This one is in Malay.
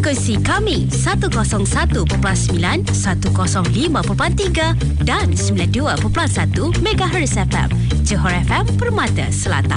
Frekuensi kami 101.9, 105.3 dan 92.1 MHz FM. Johor FM, Permata Selatan.